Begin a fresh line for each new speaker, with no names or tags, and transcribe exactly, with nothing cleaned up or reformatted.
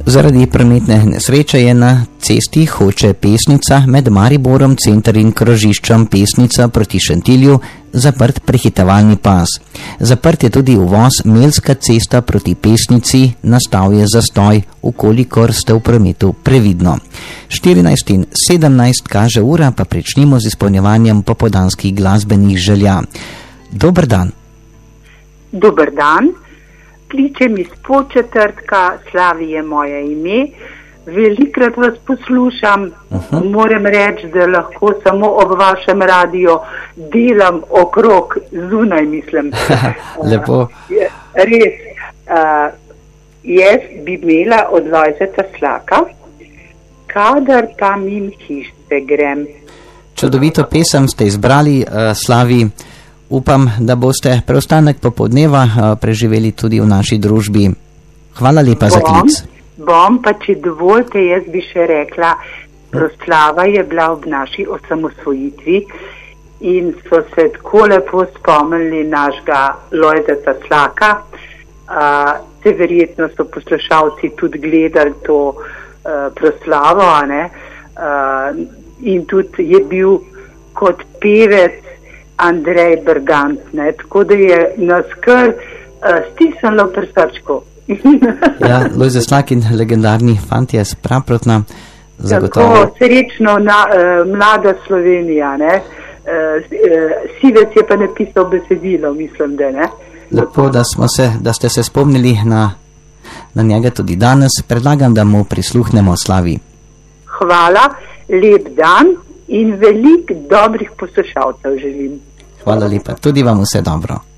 Zaradi prometne nesreče je na cesti Hoče Pesnica med Mariborom center in krožiščem Pesnica proti Šentilju zaprt prehitevalni pas. Zaprt je tudi uvoz Melska cesta proti Pesnici, nastal je zastoj, ukolikor ste v prometu previdno. štirinajst in sedemnajst kaže ura, pa pričnimo z izpolnjevanjem popoldanskih glasbenih želja. Dober dan.
Dober dan. Kličem iz Podčetrtka, Slavi je moje ime. Velikrat vas poslušam, uh-huh. Moram reči, da lahko samo ob vašem radiju delam okrog zunaj, mislim.
Lepo.
Uh, res, uh, jaz bi imela od dvajseta slaka, kadar pa mim hišce grem.
Čudovito pesem ste izbrali, uh, Slavi. Upam, da boste preostanek popoldneva uh, preživeli tudi v naši družbi. Hvala lepa bom, za klic.
Bom, pa če dovolite, jaz bi še rekla, proslava je bila ob naši osamosvojitvi in so se tako lepo spomnili našega Lojzeta Slaka. Uh, se verjetno so poslušalci tudi gledali to uh, proslavo, a ne? Uh, in tudi je bil kot pevec Andrej Bergant, ne? Tako da je nas kar uh, stisnilo pri srčku.
Ja, Lojze Slak in legendarni fantje s Praprotna, zagotovo.
Tako, srečno na, uh, mlada Slovenija, ne? Uh, uh, Sivec je pa napisal besedilo, mislim, da ne.
Lepo, da, smo se, da ste se spomnili na, na njega tudi danes. Predlagam, da mu prisluhnemo, Slavi.
Hvala, lep dan. In veliko dobrih poslušalcev želim.
Hvala lepa, tudi vam vse dobro.